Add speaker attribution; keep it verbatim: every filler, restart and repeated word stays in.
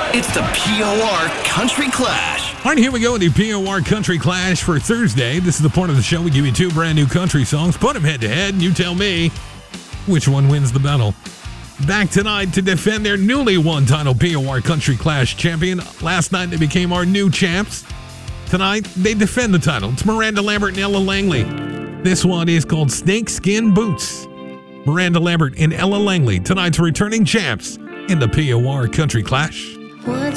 Speaker 1: It's the P O R Country Clash.
Speaker 2: All right, here we go with the P O R Country Clash for Thursday. This is the part of the show we give you two brand new country songs, put them head to head, and you tell me which one wins the battle. Back tonight to defend their newly won title, P O R Country Clash champion. Last night they became our new champs. Tonight they defend the title. It's Miranda Lambert and Ella Langley. This one is called Snakeskin Boots. Miranda Lambert and Ella Langley, tonight's returning champs in the P O R Country Clash.
Speaker 3: Once